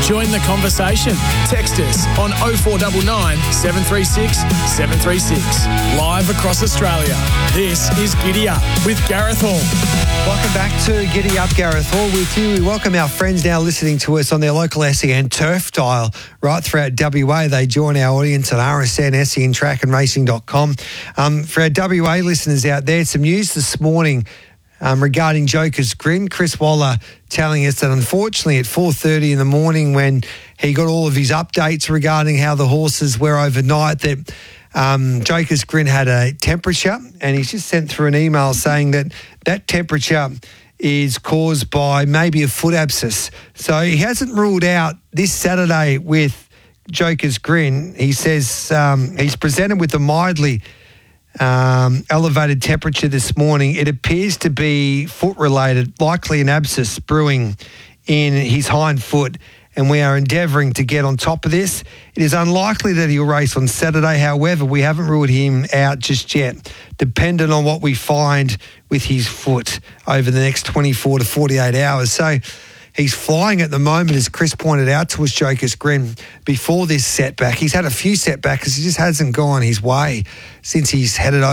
Join the conversation. Text us on 0499 736 736. Live across Australia. This is Giddy Up with Gareth Hall. Welcome back to Giddy Up, Gareth Hall with you. We welcome our friends now listening to us on their local SEN turf dial right throughout WA. They join our audience at RSN, SEN Track and Racing.com. For our WA listeners out there, some news this morning regarding Joker's Grin. Chris Waller telling us that unfortunately at 4:30 in the morning, when he got all of his updates regarding how the horses were overnight, that Joker's Grin had a temperature, and he's just sent through an email saying that that temperature is caused by maybe a foot abscess. So he hasn't ruled out this Saturday with Joker's Grin. He says he's presented with a mildly elevated temperature this morning. It appears to be foot-related, likely an abscess brewing in his hind foot, and we are endeavouring to get on top of this. It is unlikely that he'll race on Saturday. However, we haven't ruled him out just yet, dependent on what we find with his foot over the next 24 to 48 hours. So he's flying at the moment, as Chris pointed out to us, Joker's Grin, before this setback. He's had a few setbacks because he just hasn't gone his way since he's headed over